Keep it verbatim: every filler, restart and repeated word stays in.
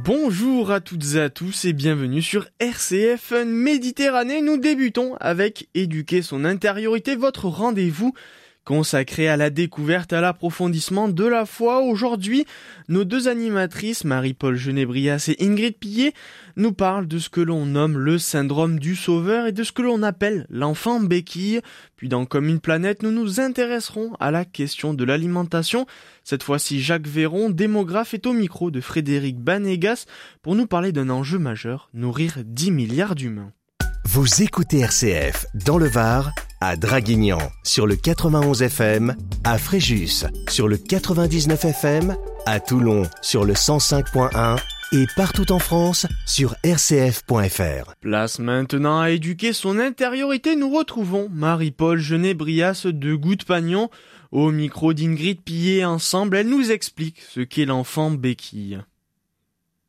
Bonjour à toutes et à tous et bienvenue sur R C F Méditerranée. Nous débutons avec Éduquer son intériorité, votre rendez-vous consacré à la découverte et à l'approfondissement de la foi. Aujourd'hui, nos deux animatrices, Marie-Paul Genet-Brias et Ingrid Pillet, nous parlent de ce que l'on nomme le syndrome du sauveur et de ce que l'on appelle l'enfant béquille. Puis dans Comme une planète, nous nous intéresserons à la question de l'alimentation. Cette fois-ci, Jacques Véron, démographe, est au micro de Frédéric Banégas pour nous parler d'un enjeu majeur, nourrir dix milliards d'humains. Vous écoutez R C F dans le Var, à Draguignan sur le quatre-vingt-onze F M, à Fréjus sur le quatre-vingt-dix-neuf F M, à Toulon sur le cent cinq point un et partout en France sur r c f point f r. Place maintenant à éduquer son intériorité. Nous retrouvons Marie-Paul Genet-Brias de Goutte-Pagnon au micro d'Ingrid Pillet. Ensemble, elle nous explique ce qu'est l'enfant béquille.